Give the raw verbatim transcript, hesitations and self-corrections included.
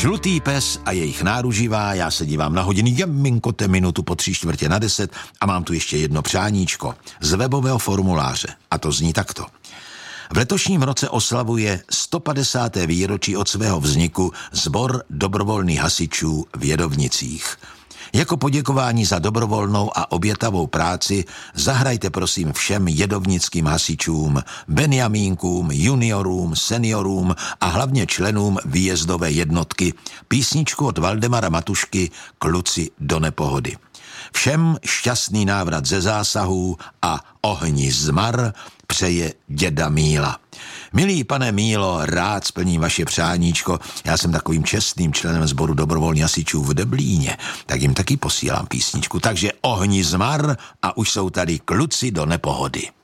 Žlutý pes a jejich náruživá, já se dívám na hodiny, jeminkote minutu po tři čtvrtě na deset a mám tu ještě jedno přáníčko z webového formuláře a to zní takto. V letošním roce oslavuje sto padesáté výročí od svého vzniku Sbor dobrovolných hasičů v Jedovnicích. Jako poděkování za dobrovolnou a obětavou práci zahrajte prosím všem jedovnickým hasičům, benjamínkům, juniorům, seniorům a hlavně členům výjezdové jednotky písničku od Valdemara Matušky Kluci do nepohody. Všem šťastný návrat ze zásahů a ohni zmar přeje děda Míla. Milý pane Mílo, rád splním vaše přáníčko. Já jsem takovým čestným členem sboru dobrovolných hasičů v Deblíně, tak jim taky posílám písničku. Takže ohni zmar a už jsou tady kluci do nepohody.